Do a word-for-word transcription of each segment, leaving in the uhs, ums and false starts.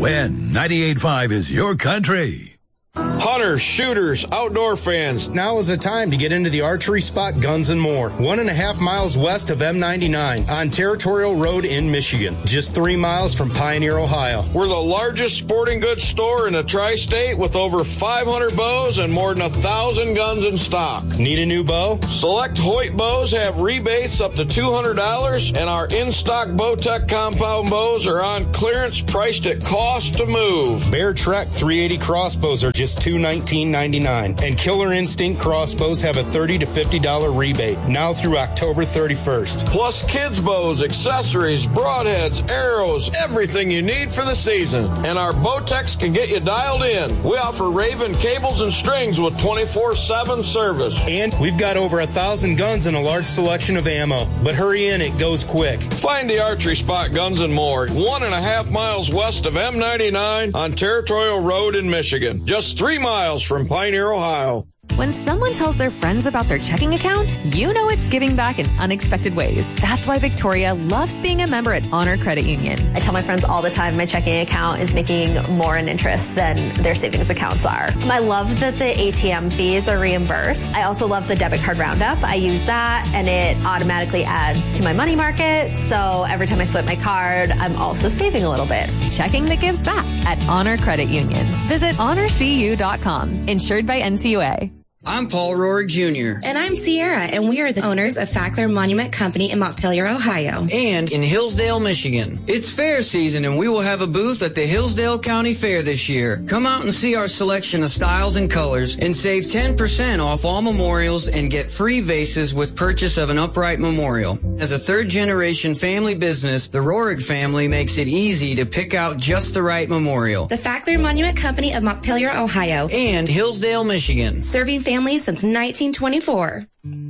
when ninety-eight point five is your country. Hunters, shooters, outdoor fans, now is the time to get into the archery spot Guns and More. One and a half miles west of M ninety-nine on Territorial Road in Michigan. Just three miles from Pioneer, Ohio. We're the largest sporting goods store in the tri-state with over five hundred bows and more than a thousand guns in stock. Need a new bow? Select Hoyt bows have rebates up to two hundred dollars, and our in-stock Bowtech compound bows are on clearance priced at cost to move. Bear Trek three eighty crossbows are just two nineteen ninety-nine, and Killer Instinct crossbows have a thirty to fifty dollars rebate now through October thirty-first. Plus kids bows, accessories, broadheads, arrows, everything you need for the season. And our Bowtechs can get you dialed in. We offer Raven cables and strings with twenty-four seven service. And we've got over a thousand guns and a large selection of ammo. But hurry in, it goes quick. Find the archery spot Guns and More, one and a half miles west of M ninety-nine on Territorial Road in Michigan. Just three miles from Pioneer, Ohio. When someone tells their friends about their checking account, you know it's giving back in unexpected ways. That's why Victoria loves being a member at Honor Credit Union. I tell my friends all the time my checking account is making more in interest than their savings accounts are. I love that the A T M fees are reimbursed. I also love the debit card roundup. I use that and it automatically adds to my money market. So every time I swipe my card, I'm also saving a little bit. Checking that gives back at Honor Credit Union. Visit honor c u dot com. Insured by N C U A. I'm Paul Rohrig Junior And I'm Sierra, and we are the owners of Fackler Monument Company in Montpelier, Ohio. And in Hillsdale, Michigan. It's fair season, and we will have a booth at the Hillsdale County Fair this year. Come out and see our selection of styles and colors, and save ten percent off all memorials and get free vases with purchase of an upright memorial. As a third-generation family business, the Rohrig family makes it easy to pick out just the right memorial. The Fackler Monument Company of Montpelier, Ohio. And Hillsdale, Michigan. Serving families since nineteen twenty-four.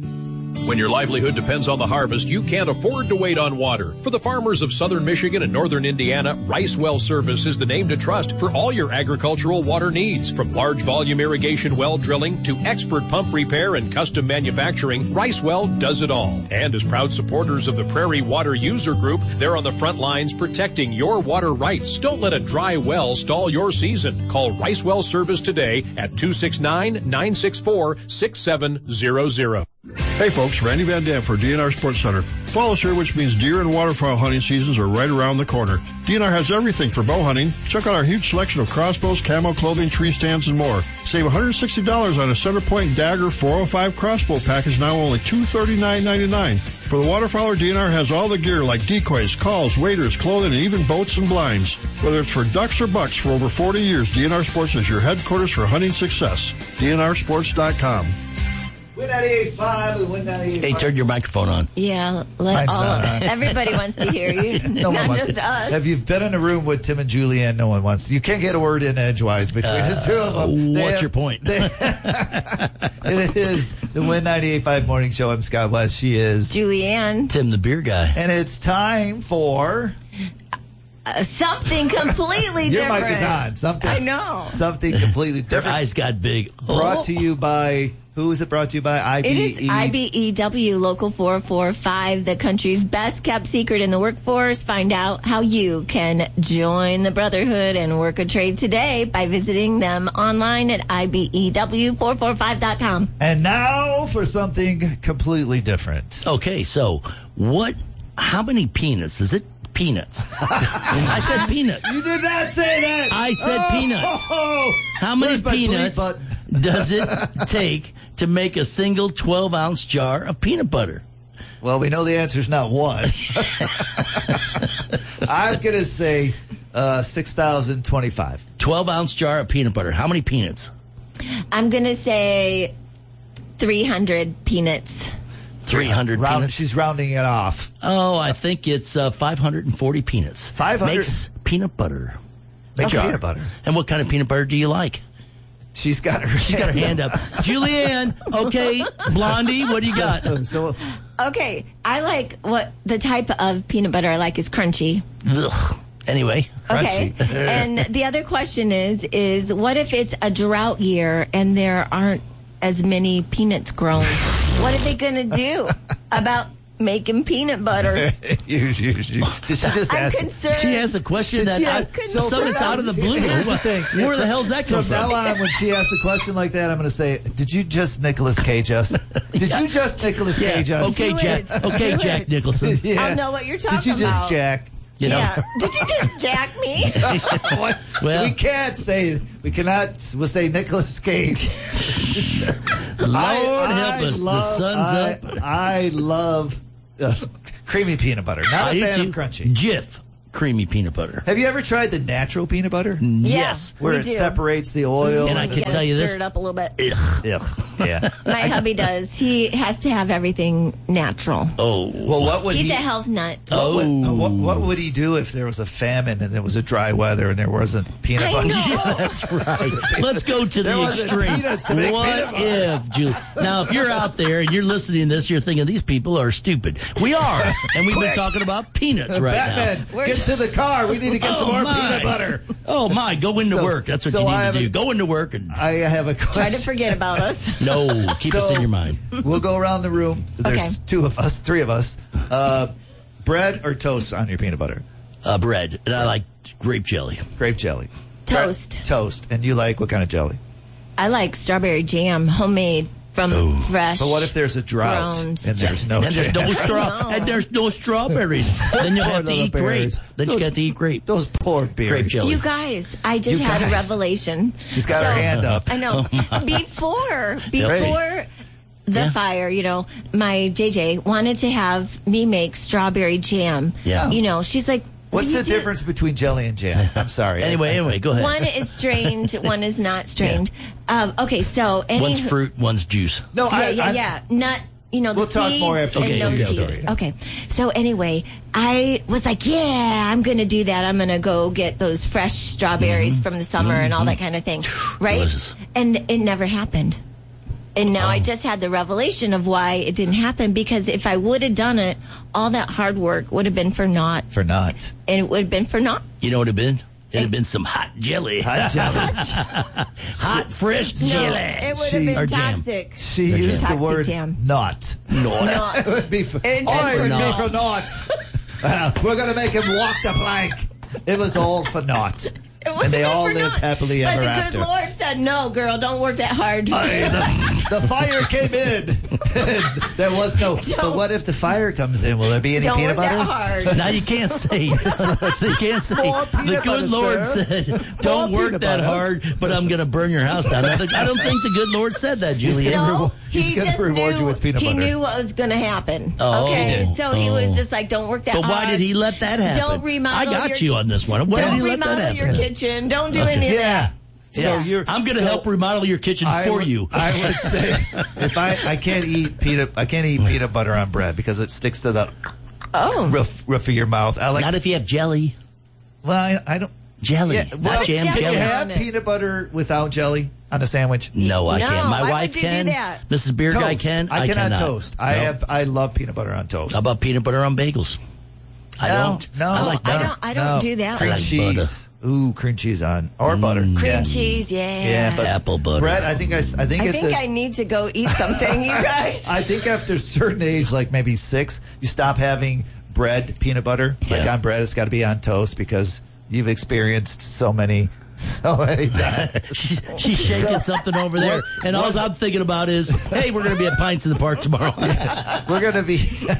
When your livelihood depends on the harvest, you can't afford to wait on water. For the farmers of southern Michigan and northern Indiana, Rice Well Service is the name to trust for all your agricultural water needs. From large volume irrigation well drilling to expert pump repair and custom manufacturing, Rice Well does it all. And as proud supporters of the Prairie Water User Group, they're on the front lines protecting your water rights. Don't let a dry well stall your season. Call Rice Well Service today at two six nine, nine six four, six seven zero zero. Hey folks, Randy Van Dam for D N R Sports Center. Fall is here, which means deer and waterfowl hunting seasons are right around the corner. D N R has everything for bow hunting. Check out our huge selection of crossbows, camo clothing, tree stands, and more. Save one hundred sixty dollars on a Centerpoint Dagger four oh five crossbow package, now only two hundred thirty-nine ninety-nine. For the waterfowler, D N R has all the gear like decoys, calls, waders, clothing, and even boats and blinds. Whether it's for ducks or bucks, for over forty years, D N R Sports is your headquarters for hunting success. D N R sports dot com. Win ninety-eight point five, Win ninety-eight point five. Hey, turn your microphone on. Yeah, let all, everybody wants to hear you, no not wants just to. us. Have you been in a room with Tim and Julianne? No one wants to. You can't get a word in edgewise between uh, the two of them. They what's have, your point? They, it is the Win ninety-eight point five Morning Show. I'm Scott West. She is Julianne. Tim the beer guy. And it's time for... Uh, something completely Your different. mic is on. Something, I know. Something completely different. Their eyes got big. Brought oh. to you by... Who is it brought to you by? I B E. It is I B E W Local four four five, the country's best kept secret in the workforce. Find out how you can join the Brotherhood and work a trade today by visiting them online at I B E W four four five dot com. And now for something completely different. Okay, so what, how many peanuts is it? Peanuts. I said peanuts. You did not say that. I said oh, peanuts. Oh, how many peanuts does it take to make a single twelve ounce jar of peanut butter? Well, we know the answer is not one. I'm going to say uh, six thousand twenty-five. twelve ounce jar of peanut butter. How many peanuts? I'm going to say three hundred peanuts. three hundred Round, peanuts? She's rounding it off. Oh, I think it's uh, five hundred forty peanuts. five hundred Makes peanut butter. Makes jar. peanut butter. And what kind of peanut butter do you like? She's got her She's got her hand up. Julianne, okay, Blondie, what do you got? So, so Okay, I like what the type of peanut butter I like is crunchy. Ugh. Anyway. Okay. Crunchy. And the other question is, is what if it's a drought year and there aren't as many peanuts grown? What are they going to do about making peanut butter. you, you, you, did she just I'm ask? concerned. She has a question Did that she I, ask- some it's out of the blue. Here's the thing. Where the hell's that come From from? now on, when she asks a question like that, I'm going to say, "Did you just Nicolas Cage us? Did Yeah. you just Nicolas Yeah. Cage us? Okay, Do Jack. it. Okay, Do Jack it. Nicholson. Yeah. I'll know what you're talking Did you just about. Jack? You know. Yeah. Did you just jack me? What? Well- we can't say. We cannot. We'll say Nicolas Cage. Lord I- help I us. love- the sun's I, up. I love uh, creamy peanut butter. Not I a do fan too. of crunchy. Jif creamy peanut butter. Have you ever tried the natural peanut butter? Yes. Where we it do. separates the oil. And I You can gotta tell you stir this. it up a little bit. Ugh. Ugh. Yeah. My hubby does. He has to have everything natural. Oh. Well, what would He's he? a health nut. Oh. What, would- what, what would he do if there was a famine and there was a dry weather and there wasn't peanut I butter? know. Yeah, that's right. Let's go to There the wasn't extreme. peanuts to make What peanut butter. if, Julie? Now, if you're out there and you're listening to this, you're thinking these people are stupid. We are, and we've been Quick. talking about peanuts right Batman, now. get to the car. We need to get some Oh, more my. peanut butter. Oh my! Go into So- work. That's what so you I need have to do. a- Go into work and I have a question. Try to forget about us. no, keep us So- in your mind. We'll go around the room. There's Okay. two of us, three of us. Uh, bread or toast on your peanut butter? Uh, bread, and I like grape jelly. Grape jelly. Toast. Bre- toast. And you like what kind of jelly? I like strawberry jam, homemade from fresh. But what if there's a drought ground and there's no and there's jam? no straw, No. and there's no strawberries. then you Poor have to little eat grape. berries. Then you Those- got to eat grape. Those poor Grape berries. jelly. You guys, I just You had guys. a revelation. She's got her hand up. I know. Before, before the Yeah. fire, you know, my J J wanted to have me make strawberry jam. Yeah. You know, she's like, what What's do you the do? difference between jelly and jam? I'm sorry. Anyway, anyway, go ahead. One is strained, one is not strained. Um, okay, so any One's fruit, one's juice. No, yeah, I, yeah, I, yeah. Not, you know, the We'll talk seeds more after and you no tell your seeds. story. Okay. So anyway, I was like, yeah, I'm going to do that. I'm going to go get those fresh strawberries from the summer and all that kind of thing. Right? Delicious. And it never happened. And now Oh. I just had the revelation of why it didn't happen, because if I would have done it, all that hard work would have been for naught. for not. And it would have been for naught. You know what it'd been? It'd have been some hot jelly. Hot jelly. Hot, fresh No, jelly. it would She- have been Or jam. toxic. She Or used jam. the Toxic word jam. not. No. Naught. It would be for, It oh, it would would be be for naught. Uh, we're going to make him walk the plank. It was all for naught. It would And they have been all for lived naught. happily but ever the after. good Lord said, no, girl, don't work that hard. Hey, the, the fire came in. There was no. But what if the fire comes in? Will there be any don't peanut work butter? that hard. Now you can't say. You can't say. More The peanut good butter, Lord sir. said, "Don't More work peanut that butter." hard, but I'm going to burn your house down." I think- I don't think the good Lord said that, Julie. gonna No, reward- he's he gonna just reward knew, you with peanut he butter. knew what was going to happen. Oh, okay, he did. so he was Oh. just like, "Don't work that But hard." why did he let that happen? Don't remodel. I got your, you on this one. Why don't did he let that remodel happen? your kitchen. Don't do Okay. any of Yeah. that. So Yeah. you're. I'm going to so help remodel your kitchen I for would- you. I would say if I I can't eat peanut I can't eat peanut butter on bread because it sticks to the Oh, roof roof of your mouth. I like. Not if you have jelly. Well, I, I don't. Jelly, Yeah, well, not jam jelly. Can jelly. you Yeah. have peanut butter without jelly on a sandwich? No, I No, can't. My why wife would you do can. that? Missus Beer Guy Toast. can. I cannot cannot. toast. I No. have. I love peanut butter on toast. How about peanut butter on bagels? I No, don't. no, I like I butter. don't. I don't No. do that. Cream I like cheese. Ooh, cream cheese on or butter. Mm. Cream yeah. cheese, yeah. Yeah, but Apple butter. bread. I think I. s- I think I it's. think a, I need to go eat something, you guys. I think after a certain age, like maybe six, you stop having bread, peanut butter. Like Yeah. on bread, it's got to be on toast because you've experienced so many, so many times. she's, she's shaking something over there, What's- and all what's- I'm thinking about is, hey, we're going to be at Pints in the Park tomorrow. We're gonna be.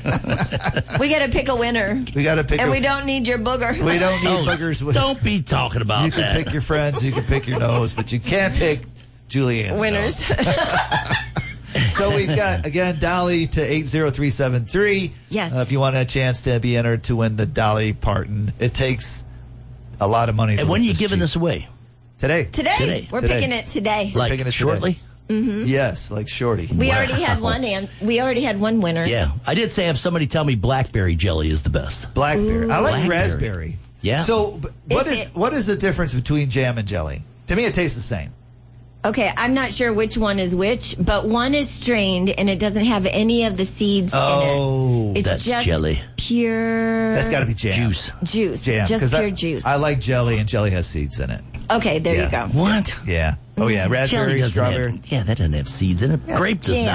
We got to pick a winner, We got to pick. and a, we don't need your booger. We don't need Oh, boogers. With, Don't be talking about you can that. pick your friends. You can pick your nose, but you can't pick Julianne's winners. nose. So we've got again Dolly to eight zero three seven three. Yes. Uh, if you want a chance to be entered to win the Dolly Parton, it takes a lot of money. to and when are win you this giving cheap. this away? Today? Today, Today. we're Today. picking it today. Like picking it shortly? Yes, like Shorty. We Wow. already had one, and we already had one winner. Yeah. I did say have somebody tell me blackberry jelly is the best. Blackberry. I like Blackberry. raspberry. Yeah. So, b- what If is it- what is the difference between jam and jelly? To me, it tastes the same. Okay, I'm not sure which one is which, but one is strained and it doesn't have any of the seeds Oh, in it. It's that's just jelly. pure. That's got to be jam. Juice. juice. Jam. Just 'cause pure I, juice. I like jelly, and jelly has seeds in it. Okay, there Yeah. you go. What? Yeah. Oh yeah, Jelly raspberry, doesn't strawberry. have, yeah, that doesn't have seeds in it. Grape does Jam. not.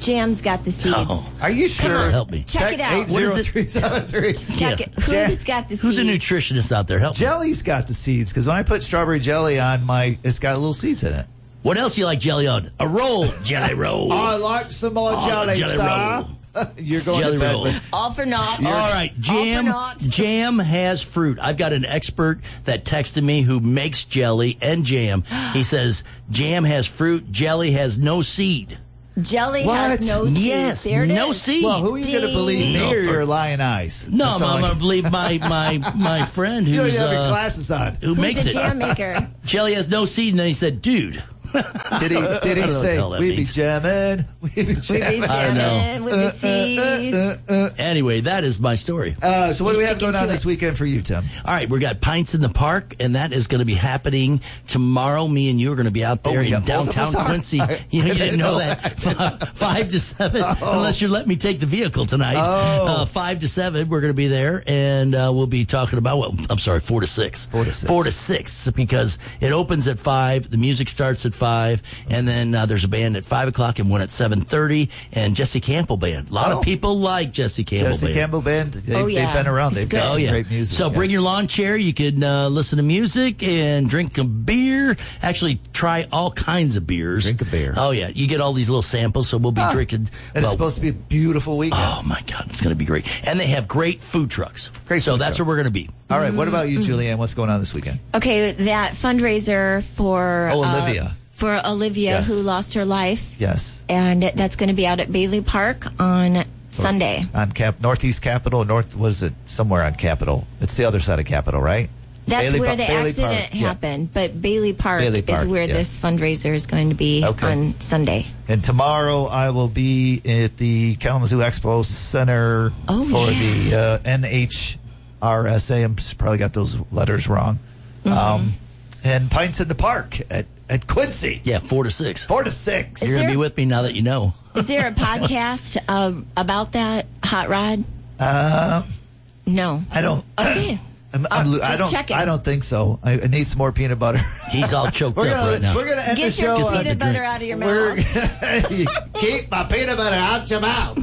Jam's got the seeds. Oh. Are you sure? Help me. Check it out. eight zero three seven three. Check Yeah. it. Who's Jam- got the Who's a seeds? nutritionist out there? Help me. Jelly's got the seeds because when I put strawberry jelly on my, it's got little seeds in it. What else you like jelly on? A roll, jelly roll. I like some more Oh, jelly, jelly sir. You're going Jelly to bed roll. with. All for naught. All right, Jam. All for naught. Jam has fruit. I've got an expert that texted me who makes jelly and jam. He says jam has fruit, jelly has no seed. Jelly What? has no seeds. Yes, There it no is. seed. Well, who are you going to Ding. believe, me No, or for- your lying eyes? No, That's I'm, all I'm I- going to believe my my my friend You don't who's even have your uh, glasses on. who Who's makes the it. jam maker? Jelly has no seed, and then he said, "Dude." Did he? Did I he don't know what say the hell that we be means. jamming? We be We be jamming. I know. jamming with the seeds. Anyway, that is my story. Uh, so what do we You're have going sticking on to this it. weekend for you, Tim? All right, we got Pints in the Park, and that is going to be happening tomorrow. Me and you are going to be out there Oh, yeah, in both of us downtown are. Quincy. I- You, know, you I didn't know know that. Five, five to seven, unless you let me take the vehicle tonight. Oh. Uh, five to seven, we're going to be there, and uh, we'll be talking about, well, I'm sorry, four to six. Four to six. Four to six, because it opens at five, the music starts at five, and then uh, there's a band at five o'clock and one at seven thirty, and Jesse Campbell Band. A lot Oh. of people like Jesse Campbell Jesse Band. Campbell Band. They, Oh, yeah. They've been around. It's They've good. got Oh some yeah. great music. So yeah. bring your lawn chair. You can uh, listen to music and drink a beer. Actually, try all kinds of beers. Drink a beer. Oh yeah. You get all these little samples. So we'll be Ah. drinking. And it's well, supposed to be a beautiful weekend. oh my God, it's going to be great. And they have great food trucks. Great So food that's trucks. where we're going to be. All right. What about you, Mm-hmm. Julianne? What's going on this weekend? Okay, that fundraiser for Oh, uh, Olivia. for Olivia Yes. who lost her life, Yes. and that's going to be out at Bailey Park on Sunday. On Cap Northeast Capitol. North was it somewhere on Capitol? It's the other side of Capitol, right? That's Bailey where Par- the Bailey accident Park, yeah. happened, but Bailey Park, Bailey Park, is where yes. this fundraiser is going to be Okay. on Sunday. And tomorrow I will be at the Kalamazoo Expo Center Oh, for yeah. the uh, N H R S A. I'm s- probably got those letters wrong. Mm-hmm. Um, and Pints in the Park at, at Quincy. Yeah, four to six. Four to six. Is You're going to there- be with me now that you know. Is there a podcast uh, about that hot rod? Uh, No. I don't. Okay. I'm, I'm, Uh, lo- I just don't. checking. I don't think so. I, I need some more peanut butter. He's all choked We're up gonna, right now. we're gonna end Get the your show. something peanut to butter drink. out of your We're mouth. keep my peanut butter out your mouth.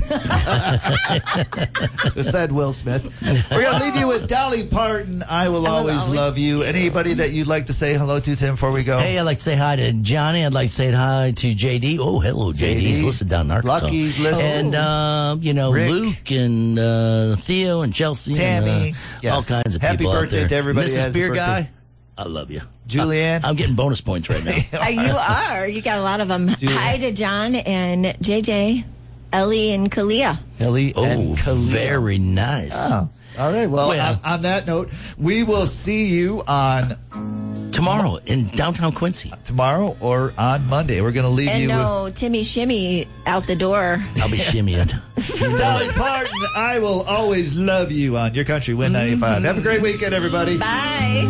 Said Will Smith. We're gonna leave you with Dolly Parton. I will I will always, always love you. you. Anybody that you'd like to say hello to, Tim, before we go? Hey, I'd like to say hi to Johnny. I'd like to say hi to J D. Oh, hello, J D. J D. He's listed down in Arkansas. Lucky's listed. And, um, you know, Rick. Luke and uh, Theo and Chelsea. Tammy. And, uh, Yes. all kinds of Happy people out birthday there. to everybody that Missus has a Beer birthday. Guy, I love you. Julianne. I, I'm getting bonus points right now. Uh, you are. You got a lot of them. Hi to John and J J, Ellie and Kalia. Ellie Oh, and Khalil. very nice. Oh. All right. Well, Well- on, on that note, we will see you on Tomorrow in downtown Quincy. tomorrow or on Monday. We're going to leave And you no Timmy Shimmy out the door. I'll be shimmying. with Dolly Parton. I will always love you on Your Country Win ninety-five. Have a great weekend, everybody. Bye.